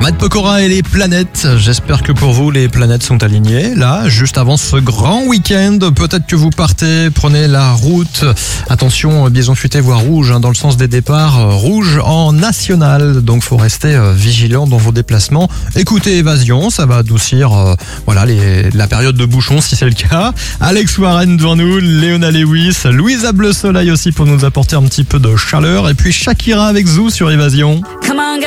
Matt Pokora et les planètes. J'espère que pour vous, les planètes sont alignées. Là, juste avant ce grand week-end, peut-être que vous partez, prenez la route. Attention, biaison futé, voire rouge, dans le sens des départs. Rouge en national, donc faut rester vigilant dans vos déplacements. Écoutez Évasion, ça va adoucir la période de bouchon si c'est le cas. Alex Warren devant nous, Léona Lewis, Louisa Bleu Soleil aussi pour nous apporter un petit peu de chaleur. Et puis Shakira avec Zou sur Évasion.